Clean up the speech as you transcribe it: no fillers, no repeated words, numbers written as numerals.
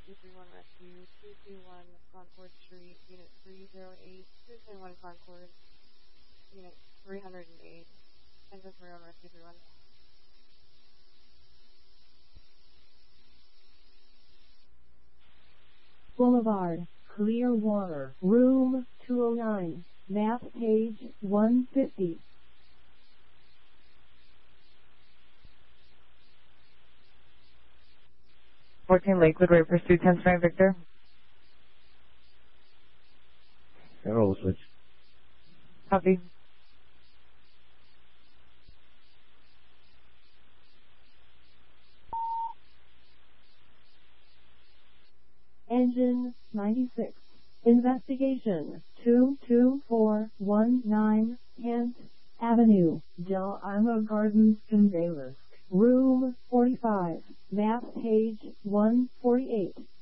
Rescue 31 Rescue 221 Concord Street, Unit 308, 221 Concord, Unit 308, engine 31 Rescue 31. Boulevard, Clearwater, room 209, map page 150. 14 Lakewood, Ray Pursuit, 10-9 Victor. Arrow switch. Copy. Engine 96. Investigation 22419 Kent Avenue, Del Imo Gardens, Convalis. Room 45. Map page 148.